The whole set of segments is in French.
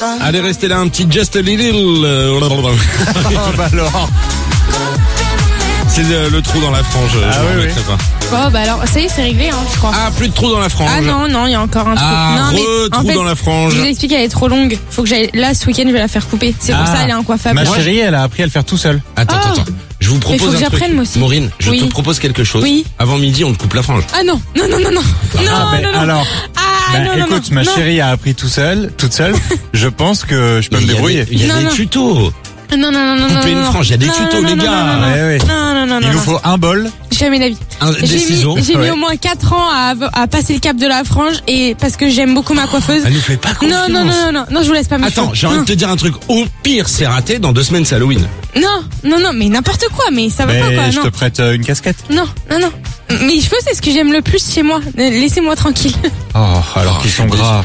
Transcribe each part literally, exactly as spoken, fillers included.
Allez, restez là un petit Just a Little. euh, Oh, bah alors. C'est le, le trou dans la frange. Ah je oui, m'en oui. mettrai pas. Oh bah alors ça y est, c'est réglé, hein, je crois. Ah, plus de trou dans la frange. Ah non, non, il y a encore un trou. Ah, non, re, en trou fait, dans la frange. je vous explique, elle est trop longue. Faut que j'aille là ce week-end, je vais la faire couper. C'est pour Ah, ça, elle est incoiffable. Ma Moi, chérie, elle a appris à le faire tout seul. Attends, Oh. attends, attends. Je vous propose faut que un truc. j'apprenne, moi aussi. Maureen, je Oui. te propose quelque chose. Oui. Avant midi, on te coupe la frange. Ah non, non, non, non, non. Ah, Non, ben, non, non. alors. Ah Bah, non, non, écoute, non, ma non. chérie a appris tout seul, toute seule. Je pense que je peux Mais me il y a débrouiller. des- Il y a Non, des non. tutos. Non, non, non, non, Couper non, une non. frange, il y a des Non, tutos, non, les non, gars. non, non, Ouais, ouais. Non, non, non, Il non, nous non. faut un bol. Jamais la vie. Un- des J'ai mis, ciseaux. j'ai mis Ouais. au moins quatre ans à, à passer le cap de la frange et parce que j'aime beaucoup ma coiffeuse. Elle nous fait pas confiance. Non, non, non, non, non, non, je vous laisse pas me Attends, faire. j'ai envie de te dire un truc. Au pire, c'est raté. Dans deux semaines, c'est Halloween. Non, non, non, mais n'importe quoi, mais ça va pas quoi, Mais je non. te prête euh, une casquette. Non, non, non. Mes cheveux, c'est ce que j'aime le plus chez moi. Euh, Laissez-moi tranquille. Oh, alors qu'ils sont gras.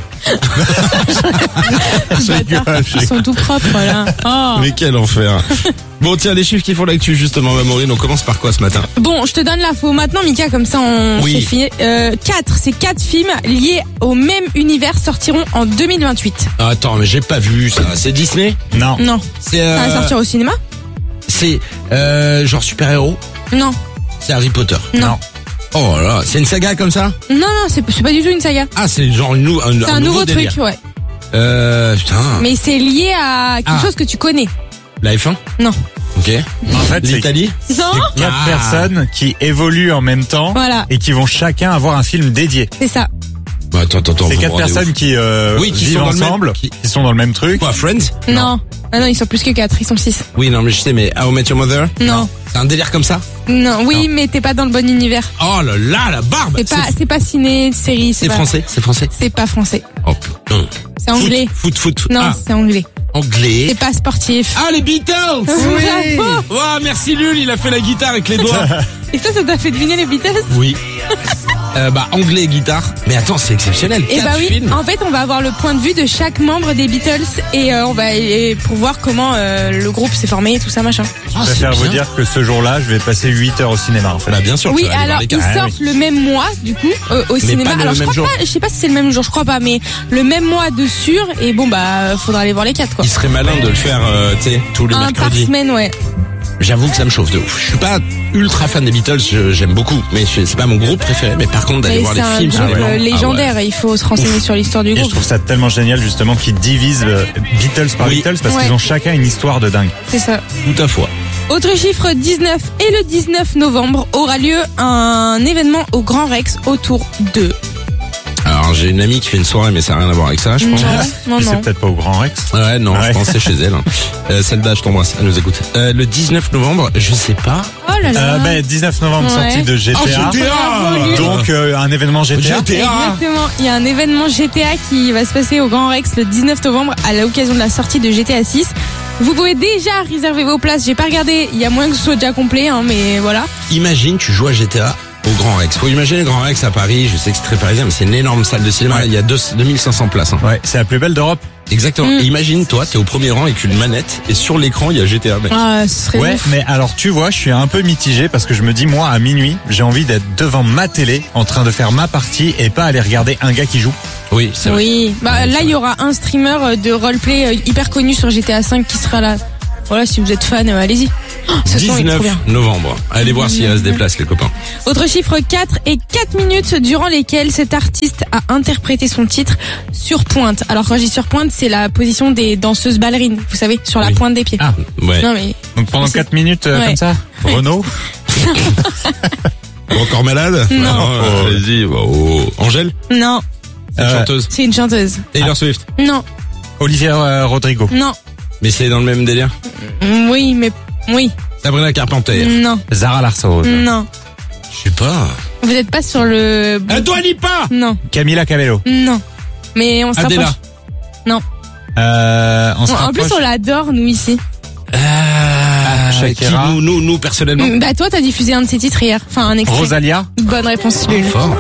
Bâtard. Ils sont tout propres, là. Oh. Mais quel enfer. Bon, tiens, les chiffres qui font l'actu, justement, ma Maureen. On commence par quoi ce matin? Bon, je te donne l'info maintenant, Mika, comme ça on Oui. c'est fini. Euh, quatre, c'est quatre films liés au même univers sortiront en deux mille vingt-huit. Ah, attends, mais j'ai pas vu ça. C'est Disney? Non. Non, C'est ça va euh, sortir au cinéma? c'est euh, genre super-héros? Non, C'est Harry Potter? non. Oh là là, c'est une saga comme ça? Non, non, c'est c'est pas du tout une saga. Ah, c'est genre une nou- un, C'est un, nouveau, délire. truc, ouais. Euh, putain. Mais c'est lié à quelque Ah. chose que tu connais. La F un? Non. Ok. En fait, c'est L'Italie? Non, quatre Ah. personnes qui évoluent en même temps Voilà. et qui vont chacun avoir un film dédié. c'est ça. Bah, attends, attends, attends. C'est vous quatre me rendez personnes ouf. qui, euh, Oui, qui vivent sont dans le même- ensemble, qui- qui sont dans le même truc. Quoi, Friends? Non. Ah non, ils sont plus que quatre, ils sont six. Oui, non, mais je sais, mais How I Met Your Mother? Non. C'est un délire comme ça? Non, oui, mais t'es pas dans le bon univers. Oh là là, la barbe! C'est pas, c'est pas ciné, série, c'est C'est pas. français, c'est français. C'est pas français. Oh putain. C'est anglais. Foot, foot, foot. Non, Ah, c'est anglais. anglais. C'est pas sportif. Ah, les Beatles! Bravo. Oh, merci Lul, il a fait la guitare avec les doigts. Et ça, ça t'a fait deviner les Beatles? Oui. Euh, bah, anglais, guitare. Mais attends, c'est exceptionnel. Et Quatre bah oui, films. en fait, on va avoir le point de vue de chaque membre des Beatles et euh, on va et pour voir comment euh, le groupe s'est formé et tout ça machin. Ah, Je c'est préfère vous bien. dire que ce jour-là, je vais passer huit heures au cinéma, en fait. Bah, bien sûr. Oui, tu vas aller voir alors les ils quatre. sortent le même mois du coup euh, au cinéma. pas le Alors je même crois jour. pas, je sais pas si c'est le même jour, je crois pas, mais le même mois de sûr et bon bah faudra aller voir les quatre quoi. Il serait malin de le faire, euh, tu sais, tous les Un par mercredis. semaine, ouais. J'avoue que ça me chauffe de ouf. Je suis pas ultra fan des Beatles, je- j'aime beaucoup, mais je- c'est pas mon groupe préféré. Mais par contre, d'aller Mais voir c'est les un films sur groupe les euh, bancs, légendaire et il faut se renseigner sur l'histoire du Et je groupe. trouve ça tellement génial, justement, qu'ils divisent euh, Beatles par Oui. Beatles parce Ouais. qu'ils ont chacun une histoire de dingue. C'est ça. Ah ouais, tout à fois. Autre chiffre, dix-neuf et le dix-neuf novembre aura lieu un événement au Grand Rex autour de. Alors, j'ai une amie qui fait une soirée, mais ça n'a rien à voir avec ça, je pense. Non, non, Mais c'est non. peut-être pas au Grand Rex. Ouais, non, Ouais. je pense que c'est chez elle. hein. Euh, Zelda, je t'embrasse, elle nous écoute. Euh, le dix-neuf novembre, je sais pas. Oh là là. Euh, ben, dix-neuf novembre, Ouais. sortie de G T A. Oh, G T A. Bravo, Lulu. Donc, euh, un événement G T A. G T A. Exactement. Il y a un événement G T A qui va se passer au Grand Rex le dix-neuf novembre à l'occasion de la sortie de G T A six. Vous pouvez déjà réserver vos places. J'ai pas regardé. Il y a moyen que ce soit déjà complet, hein, mais voilà. Imagine, tu joues à G T A au Grand Rex. Faut imaginer le Grand Rex à Paris, je sais que c'est très parisien, mais c'est une énorme salle de cinéma, Ouais. il y a deux mille cinq cents places. hein. Ouais, c'est la plus belle d'Europe. Exactement. Mm. Et imagine, toi, t'es au premier rang avec une manette, et sur l'écran, il y a G T A, mec. Ah, ce serait Ouais, ouf. mais alors tu vois, je suis un peu mitigé parce que je me dis, moi, à minuit, j'ai envie d'être devant ma télé, en train de faire ma partie et pas aller regarder un gars qui joue. Oui, c'est vrai. Oui. Bah Ouais, là, c'est il y aura un streamer euh, de roleplay euh, hyper connu sur G T A cinq qui sera là. Voilà, si vous êtes fan, euh, allez-y. Oh, ce son est trop dix-neuf bien. novembre. Allez voir s'il reste des places, les copains. Autre chiffre, quatre et quatre minutes durant lesquelles cet artiste a interprété son titre sur pointe. Alors quand je dis sur pointe, c'est la position des danseuses ballerines, vous savez, sur la Oui. pointe des pieds. Ah, ouais. Non mais Donc pendant C'est- quatre minutes, euh, Ouais. comme ça, Renaud. Encore malade? Non. euh, Allez-y. Oh. Angèle? non, Cette Euh, chanteuse. c'est une chanteuse. Taylor Swift. Non, Olivier euh, Rodrigo. non. Mais c'est dans le même délire. Mm, Oui, mais oui, Sabrina Carpenter. non, Zara Larsson. non. Je sais pas. Vous n'êtes pas sur le. Euh, Dua Lipa! Non, Camila Cabello. non. Mais on se Adela. rapproche. Non. Euh, on se En plus, rapproche. on l'adore nous ici. Euh, Shakira. qui, nous, nous, nous, personnellement. Mm, Bah toi, t'as diffusé un de ses titres hier, enfin un extrait. Rosalia. Bonne réponse. Lulu. Fort.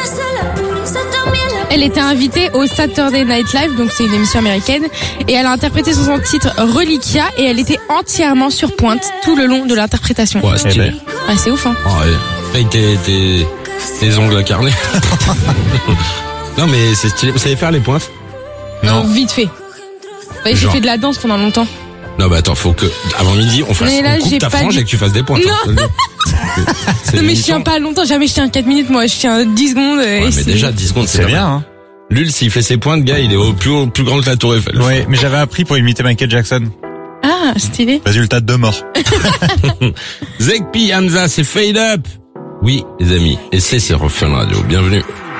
Elle était invitée au Saturday Night Live, donc c'est une émission américaine, et elle a interprété son titre Reliquia, et elle était entièrement sur pointe tout le long de l'interprétation. Ouais, stylé. Eh ben. Ah, c'est ouf, hein. Oh, ouais. Paye tes, tes, tes ongles à carnet. Non, mais c'est stylé. Vous savez faire les pointes? Non. Euh, vite fait. Ouais, j'ai Genre. fait de la danse pendant longtemps. Non, bah attends, faut que, avant midi, on fasse, Mais là, on coupe j'ai ta pas frange dit- et que tu fasses des points. Non. C'est- c'est Non mais je l'émission. tiens pas longtemps, jamais je tiens quatre minutes moi, je tiens dix secondes. euh, Ouais, et mais c'est- déjà, dix secondes, c'est C'est pas bien, mal. hein. Lul, s'il fait ses points, le gars, il est au plus, haut- plus grand que la Tour Eiffel. Ouais, mais j'avais appris pour imiter Michael Jackson. Ah, stylé. Résultat, deux morts. Zekpi, Hamza, c'est Fade Up. Oui, les amis. Et c'est, c'est Fun Radio. Bienvenue.